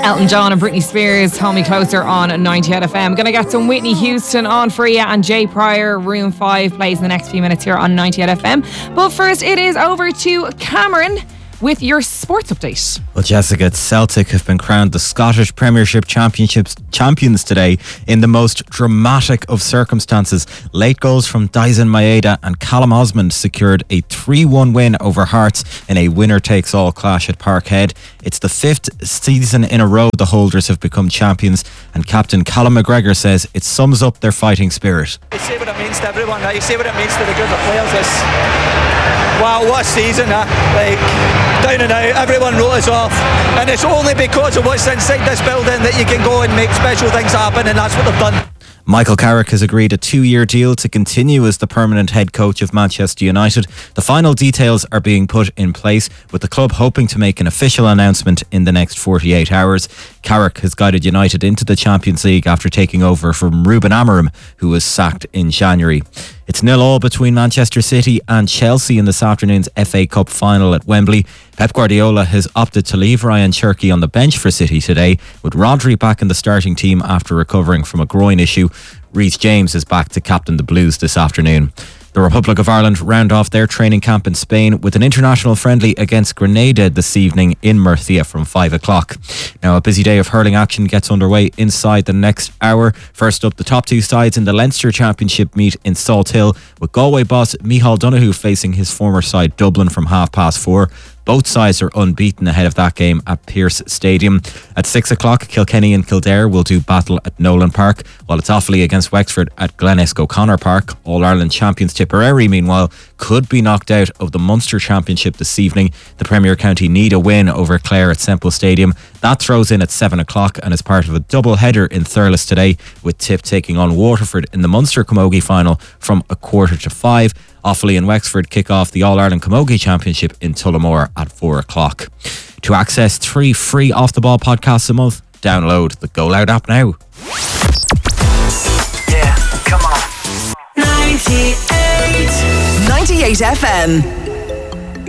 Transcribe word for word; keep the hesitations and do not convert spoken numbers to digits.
Elton John and Britney Spears, Hold Me Closer on ninety-eight F M. Going to get some Whitney Houston on for you, and Jay Pryor, Room five, plays in the next few minutes here on ninety-eight F M. But first, it is over to Cameron with your sports update. Well, Jessica, Celtic have been crowned the Scottish Premiership Championships champions today in the most dramatic of circumstances. Late goals from Dyson Maeda and Callum Osmond secured a three one win over Hearts in a winner-takes-all clash at Parkhead. It's the fifth season in a row the holders have become champions, and captain Callum McGregor says it sums up their fighting spirit. You see what it means to everyone, right? You see what it means to the group of players. It's, wow, what a season, huh? Like, down and out, everyone wrote us off, and it's only because of what's inside this building that you can go and make special things happen, and that's what they've done. Michael Carrick has agreed a two-year deal to continue as the permanent head coach of Manchester United. The final details are being put in place, with the club hoping to make an official announcement in the next forty-eight hours. Carrick has guided United into the Champions League after taking over from Ruben Amorim, who was sacked in January. It's nil all between Manchester City and Chelsea in this afternoon's F A Cup final at Wembley. Pep Guardiola has opted to leave Ryan Cherki on the bench for City today, with Rodri back in the starting team after recovering from a groin issue. Reece James is back to captain the Blues this afternoon. The Republic of Ireland round off their training camp in Spain with an international friendly against Grenada this evening in Murcia from five o'clock. Now, a busy day of hurling action gets underway inside the next hour. First up, the top two sides in the Leinster Championship meet in Salt Hill, with Galway boss Micheál Donoghue facing his former side Dublin from half past four. Both sides are unbeaten ahead of that game at Pearse Stadium. At six o'clock, Kilkenny and Kildare will do battle at Nolan Park, while it's Offaly against Wexford at Glenesk O'Connor Park. All-Ireland champions Tipperary, meanwhile, could be knocked out of the Munster Championship this evening. The Premier County need a win over Clare at Semple Stadium. That throws in at seven o'clock and is part of a double header in Thurles today, with Tip taking on Waterford in the Munster Camogie final from a quarter to five. Offaly and Wexford kick off the All-Ireland Camogie Championship in Tullamore at four o'clock. To access three free off-the-ball podcasts a month, download the Go Loud app now. Yeah, come on. ninety-eight. ninety-eight F M.